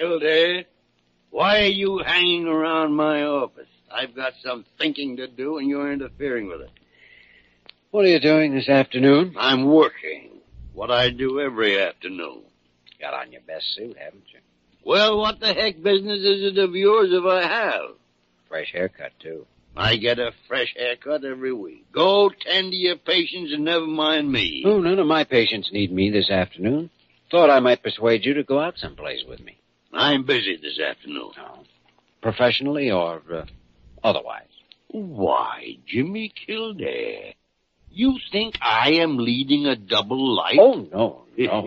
Kildare, why are you hanging around my office? I've got some thinking to do, and you're interfering with it. What are you doing this afternoon? I'm working. What I do every afternoon. Got on your best suit, haven't you? Well, what the heck business is it of yours if I have? Fresh haircut, too. I get a fresh haircut every week. Go tend to your patients and never mind me. Oh, none of my patients need me this afternoon. Thought I might persuade you to go out someplace with me. I'm busy this afternoon. Oh. Professionally or otherwise? Why, Jimmy Kildare, you think I am leading a double life? Oh, no.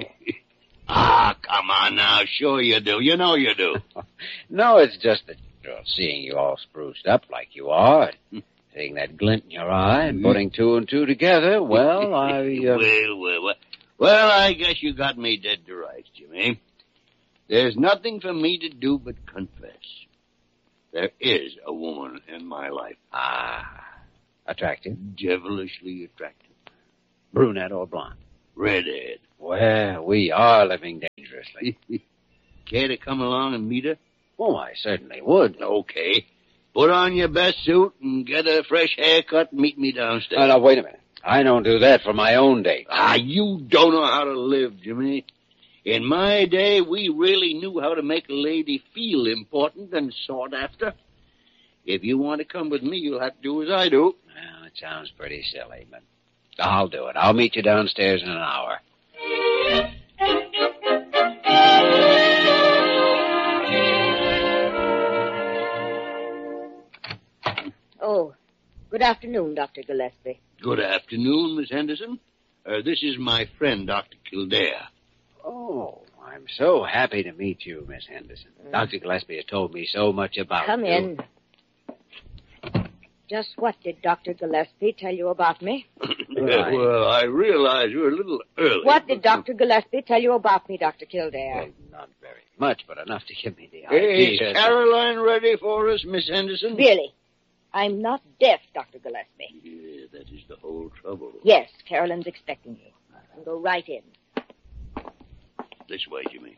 Come on now. Sure you do. You know you do. No, it's just that seeing you all spruced up like you are, seeing that glint in your eye and putting two and two together, well, Well, I guess you got me dead to rights, Jimmy. There's nothing for me to do but confess. There is a woman in my life. Attractive? Devilishly attractive. Brunette or blonde? Redhead. Well, we are living dangerously. Care to come along and meet her? Oh, I certainly would. Okay. Put on your best suit and get a fresh haircut and meet me downstairs. Now, wait a minute. I don't do that for my own date. You don't know how to live, Jimmy. In my day, we really knew how to make a lady feel important and sought after. If you want to come with me, you'll have to do as I do. Well, it sounds pretty silly, but I'll do it. I'll meet you downstairs in an hour. Oh, good afternoon, Dr. Gillespie. Good afternoon, Miss Henderson. This is my friend, Dr. Kildare. Oh, I'm so happy to meet you, Miss Henderson. Dr. Gillespie has told me so much about Come you. in. Just what did Dr. Gillespie tell you about me? Well, I realize you're a little early. What did Dr. Gillespie tell you about me, Dr. Kildare? Well, not very much, but enough to give me the Hey, idea. is Caroline ready for us, Miss Henderson? Really? I'm not deaf, Dr. Gillespie. Yeah, that is the whole trouble. Yes, Carolyn's expecting you. And go right in. This way, Jimmy.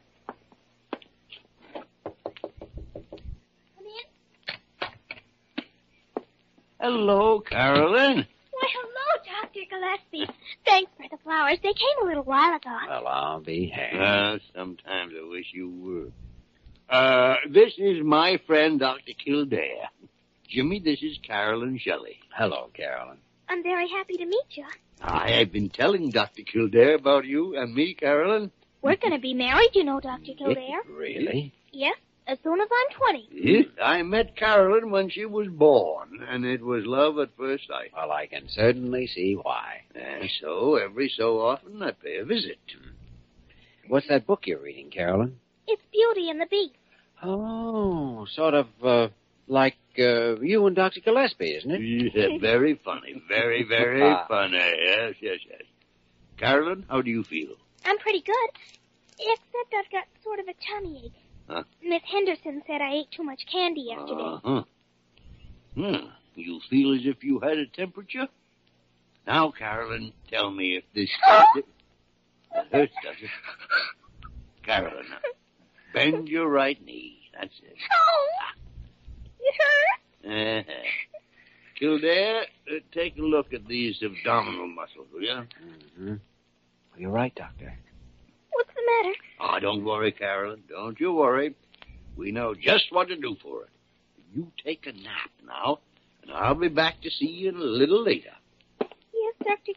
Hello, Carolyn. Why, hello, Dr. Gillespie. Thanks for the flowers. They came a little while ago. Well, I'll be hanged. Sometimes I wish you were. This is my friend, Dr. Kildare. Jimmy, this is Carolyn Shelley. Hello, Carolyn. I'm very happy to meet you. I have been telling Dr. Kildare about you and me, Carolyn. We're going to be married, you know, Dr. Kildare. Really? Yes, as soon as I'm 20. Yes, I met Carolyn when she was born, and it was love at first sight. Well, I can certainly see why. And so, every so often, I pay a visit. What's that book you're reading, Carolyn? It's Beauty and the Beast. Oh, sort of like you and Dr. Gillespie, isn't it? Yeah, very funny. Very, very funny. Yes, yes, yes. Carolyn, how do you feel? I'm pretty good, except I've got sort of a tummy ache. Huh? Miss Henderson said I ate too much candy yesterday. Uh-huh. You feel as if you had a temperature? Now, Carolyn, tell me if this... It hurts, does it? Carolyn, now, bend your right knee. That's it. Oh, it hurts. Kildare, take a look at these abdominal muscles, will you? Mm-hmm. You're right, Doctor. What's the matter? Oh, don't worry, Carolyn. Don't you worry. We know just what to do for it. You take a nap now, and I'll be back to see you a little later. Yes, Dr.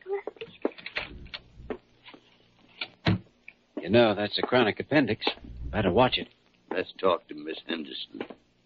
Gillespie. You know, that's a chronic appendix. Better watch it. Let's talk to Miss Henderson.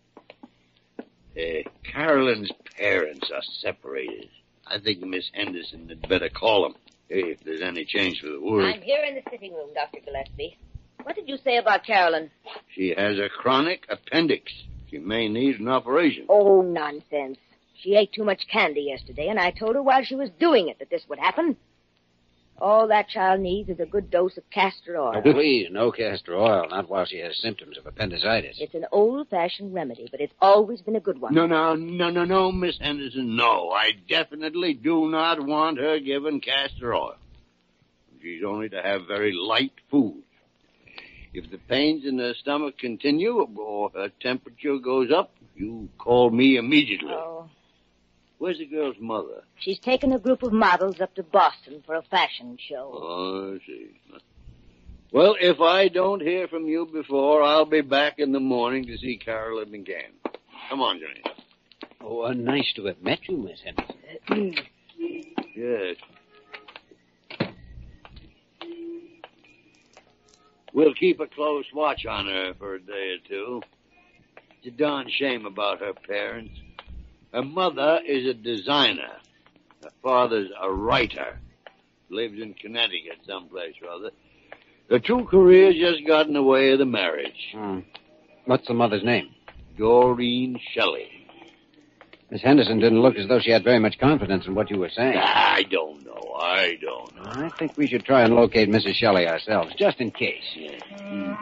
Carolyn's parents are separated. I think Miss Henderson had better call them. If there's any change for the worse. I'm here in the sitting room, Dr. Gillespie. What did you say about Carolyn? She has a chronic appendix. She may need an operation. Oh, nonsense. She ate too much candy yesterday, and I told her while she was doing it that this would happen. All that child needs is a good dose of castor oil. Oh, please, no castor oil, not while she has symptoms of appendicitis. It's an old-fashioned remedy, but it's always been a good one. No, Miss Henderson, no. I definitely do not want her given castor oil. She's only to have very light food. If the pains in her stomach continue or her temperature goes up, you call me immediately. Oh, Where's the girl's mother? she's taken a group of models up to Boston for a fashion show. Oh, I see. Well, if I don't hear from you before, I'll be back in the morning to see Carolyn again. Come on, Johnny. Oh, nice to have met you, Miss Henderson. Yes. We'll keep a close watch on her for a day or two. It's a darn shame about her parents. Her mother is a designer. Her father's a writer. Lives in Connecticut someplace or other. The two careers just got in the way of the marriage. What's the mother's name? Doreen Shelley. Miss Henderson didn't look as though she had very much confidence in what you were saying. I don't know. I think we should try and locate Mrs. Shelley ourselves, just in case. Yeah.